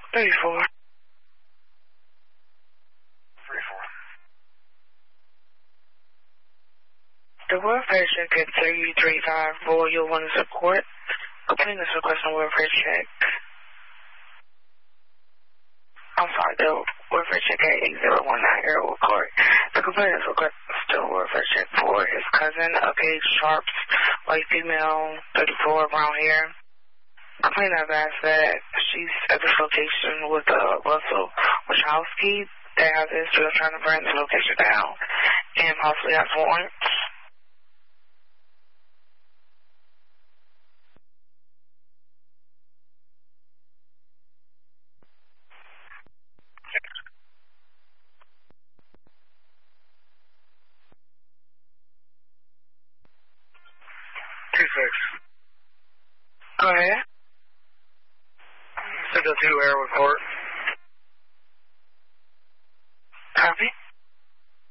34. 34. The welfare check at 335 Royal Wellness Court. Complaint is requesting welfare check. I'm sorry, the welfare check at 8019 Airwood Court. The complaint is requesting welfare check for his cousin, Paige Sharps, white female, 34, brown hair. Complaint has asked that she's at this location with Russell Wachowski. They have this history of trying to burn the location down and possibly has warrants. Go ahead. 602 Airwood Court.